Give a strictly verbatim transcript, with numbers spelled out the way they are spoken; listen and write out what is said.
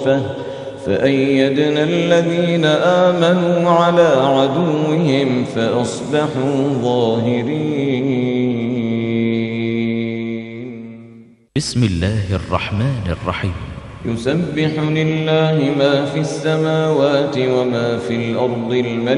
صُحُفًا فأيدنا الذين آمنوا على عدوهم فأصبحوا ظاهرين. بسم الله الرحمن الرحيم. يسبح لله ما في السماوات وما في الأرض الملك